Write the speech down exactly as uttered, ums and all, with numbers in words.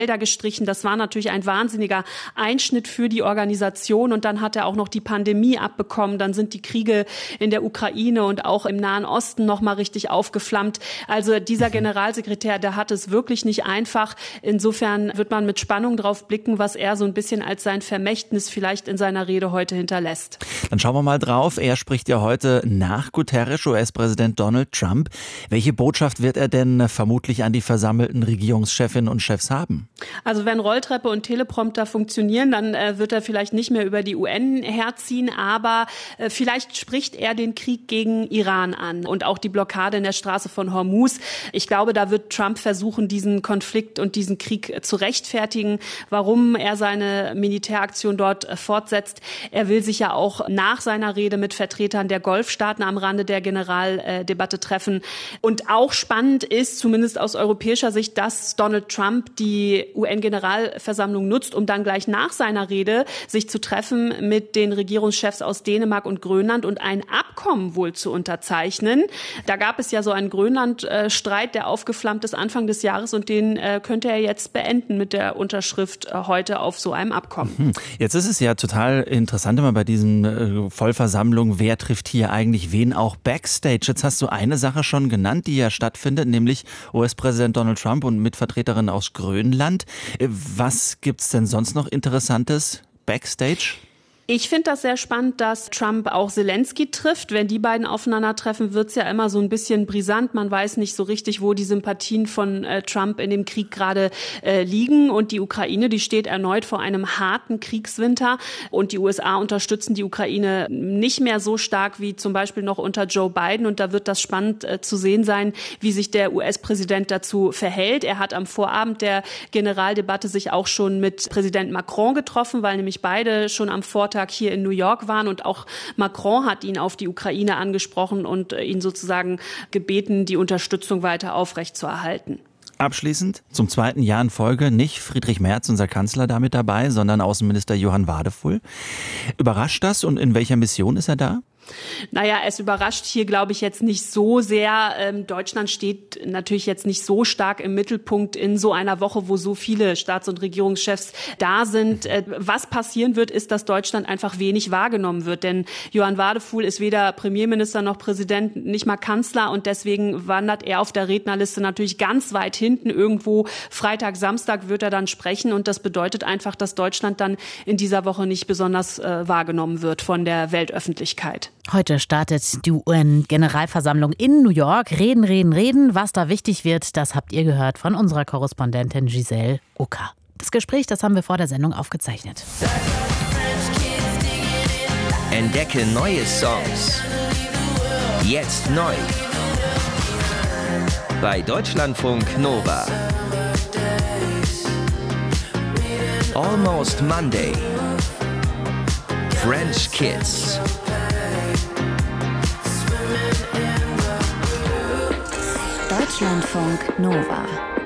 Gelder gestrichen. Das war natürlich ein wahnsinniger Einschnitt für die Organisation. Und dann hat er auch noch die Pandemie abbekommen. Dann sind die Kriege in der Ukraine und auch im Nahen Osten noch mal richtig aufgeflammt. Also dieser Generalsekretär, der hat es wirklich nicht einfach. Insofern wird man mit Spannung drauf blicken, was er so ein bisschen als sein Vermächtnis vielleicht in seiner Rede heute hinterlässt. Dann schauen wir mal drauf. Er spricht ja heute nach Guterres, U S-Präsident Donald Trump. Welche Botschaft wird er denn vermutlich an die versammelten Regierungschefinnen und Chefs haben? Also wenn Rolltreppe und Teleprompter funktionieren, dann äh, wird er vielleicht nicht mehr über die U N herziehen, aber äh, vielleicht spricht er den Krieg gegen Iran an und auch die Blockade in der Straße von Hormuz. Ich glaube, da wird Trump versuchen, diesen Konflikt und diesen Krieg äh, zu rechtfertigen, warum er seine Militäraktion dort äh, fortsetzt. Er will sich ja auch nach seiner Rede mit Vertretern der Golfstaaten am Rande der Generaldebatte treffen. Und auch spannend ist, zumindest aus europäischer Sicht, dass Donald Trump die U N-Generalversammlung nutzt, um dann gleich nach seiner Rede sich zu treffen mit den Regierungschefs aus Dänemark und Grönland und ein Abkommen wohl zu unterzeichnen. Da gab es ja so einen Grönland-Streit, der aufgeflammt ist Anfang des Jahres und den könnte er jetzt beenden mit der Unterschrift heute auf so einem Abkommen. Jetzt ist es ja total interessant immer bei diesen Vollversammlungen, wer trifft hier eigentlich wen auch backstage. Jetzt hast du eine Sache schon genannt, die ja stattfindet, nämlich U S-Präsident Donald Trump und Mitvertreterinnen aus Grönland. Was gibt's denn sonst noch Interessantes backstage? Ich finde das sehr spannend, dass Trump auch Zelensky trifft. Wenn die beiden aufeinandertreffen, wird's ja immer so ein bisschen brisant. Man weiß nicht so richtig, wo die Sympathien von äh, Trump in dem Krieg gerade äh, liegen. Und die Ukraine, die steht erneut vor einem harten Kriegswinter. Und die U S A unterstützen die Ukraine nicht mehr so stark wie zum Beispiel noch unter Joe Biden. Und da wird das spannend äh, zu sehen sein, wie sich der U S-Präsident dazu verhält. Er hat am Vorabend der Generaldebatte sich auch schon mit Präsident Macron getroffen, weil nämlich beide schon am Vortag hier in New York waren und auch Macron hat ihn auf die Ukraine angesprochen und ihn sozusagen gebeten, die Unterstützung weiter aufrechtzuerhalten. Abschließend, zum zweiten Jahr in Folge nicht Friedrich Merz, unser Kanzler, da mit dabei, sondern Außenminister Johann Wadefull. Überrascht das und in welcher Mission ist er da? Naja, es überrascht hier, glaube ich, jetzt nicht so sehr. Ähm, Deutschland steht natürlich jetzt nicht so stark im Mittelpunkt in so einer Woche, wo so viele Staats- und Regierungschefs da sind. Äh, was passieren wird, ist, dass Deutschland einfach wenig wahrgenommen wird. Denn Johann Wadefull ist weder Premierminister noch Präsident, nicht mal Kanzler. Und deswegen wandert er auf der Rednerliste natürlich ganz weit hinten. Irgendwo Freitag, Samstag wird er dann sprechen. Und das bedeutet einfach, dass Deutschland dann in dieser Woche nicht besonders äh, wahrgenommen wird von der Weltöffentlichkeit. Heute startet die U N-Generalversammlung in New York. Reden, reden, reden. Was da wichtig wird, das habt ihr gehört von unserer Korrespondentin Giselle Ucker. Das Gespräch, das haben wir vor der Sendung aufgezeichnet. Entdecke neue Songs. Jetzt neu. Bei Deutschlandfunk Nova. Almost Monday. French Kids. Deutschlandfunk Nova.